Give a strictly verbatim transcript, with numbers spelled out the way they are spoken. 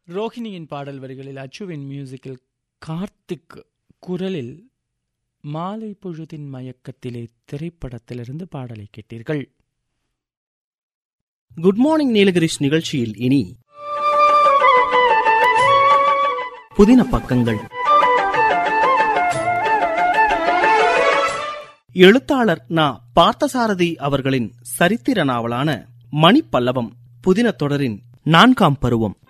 ரோஹிணியின் பாடல் வரிகளில் அச்சுவின் மியூசிக்கில் கார்த்திக் குரலில் மாலை பொழுதின் மயக்கத்திலே திரைப்படத்திலிருந்து பாடலை கேட்டீர்கள். குட் மார்னிங் நீலகிரிஸ் நிகழ்ச்சியில் இனி புதின பக்கங்கள். எழுத்தாளர் நா பார்த்தசாரதி அவர்களின் சரித்திர நாவலான மணிப்பல்லவம் புதின தொடரின் நான்காம் பருவம்.